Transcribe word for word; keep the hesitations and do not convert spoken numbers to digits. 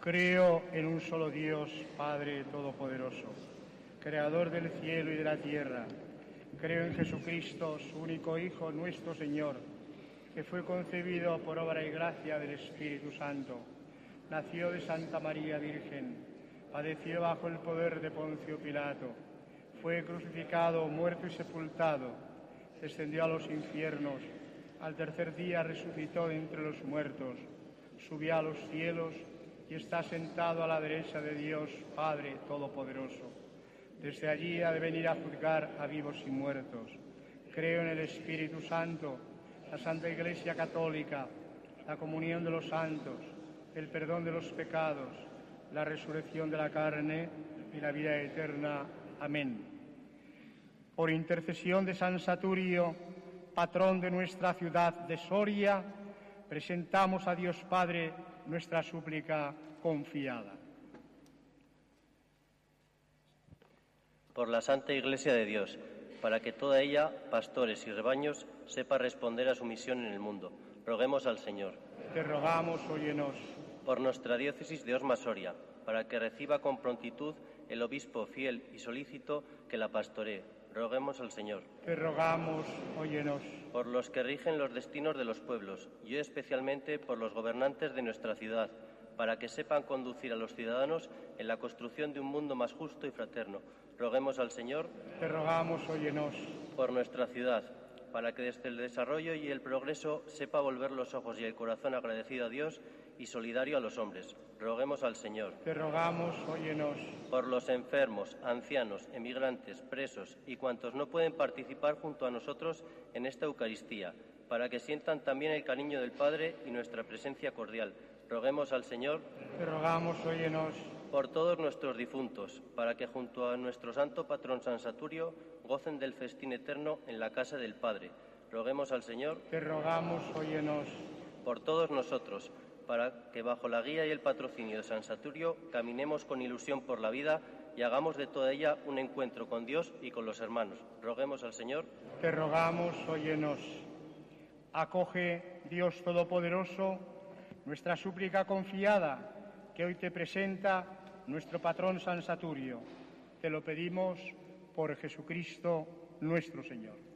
Creo en un solo Dios, Padre Todopoderoso, Creador del cielo y de la tierra. Creo en Jesucristo, su único Hijo, nuestro Señor, que fue concebido por obra y gracia del Espíritu Santo. Nació de Santa María Virgen, padeció bajo el poder de Poncio Pilato, fue crucificado, muerto y sepultado, descendió a los infiernos, al tercer día resucitó de entre los muertos, subió a los cielos y está sentado a la derecha de Dios Padre Todopoderoso. Desde allí ha de venir a juzgar a vivos y muertos. Creo en el Espíritu Santo, la Santa Iglesia Católica, la comunión de los santos, el perdón de los pecados, la resurrección de la carne y la vida eterna. Amén. Por intercesión de San Saturio, patrón de nuestra ciudad de Soria, presentamos a Dios Padre nuestra súplica confiada. Por la Santa Iglesia de Dios, para que toda ella, pastores y rebaños, sepa responder a su misión en el mundo, roguemos al Señor. Te rogamos, óyenos. Por nuestra diócesis de Osma-Soria, para que reciba con prontitud el obispo fiel y solícito que la pastoree, roguemos al Señor. Te rogamos, óyenos. Por los que rigen los destinos de los pueblos, y especialmente por los gobernantes de nuestra ciudad, para que sepan conducir a los ciudadanos en la construcción de un mundo más justo y fraterno, roguemos al Señor. Te rogamos, óyenos. Por nuestra ciudad, para que desde el desarrollo y el progreso sepa volver los ojos y el corazón agradecido a Dios y solidario a los hombres, roguemos al Señor. Te rogamos, óyenos. Por los enfermos, ancianos, emigrantes, presos y cuantos no pueden participar junto a nosotros en esta Eucaristía, para que sientan también el cariño del Padre y nuestra presencia cordial, roguemos al Señor. Te rogamos, óyenos. Por todos nuestros difuntos, para que junto a nuestro santo patrón San Saturio gocen del festín eterno en la casa del Padre, roguemos al Señor. Te rogamos, óyenos. Por todos nosotros, para que bajo la guía y el patrocinio de San Saturio caminemos con ilusión por la vida y hagamos de toda ella un encuentro con Dios y con los hermanos, roguemos al Señor. Te rogamos, óyenos. Acoge, Dios Todopoderoso, nuestra súplica confiada que hoy te presenta nuestro patrón San Saturio. Te lo pedimos por Jesucristo nuestro Señor.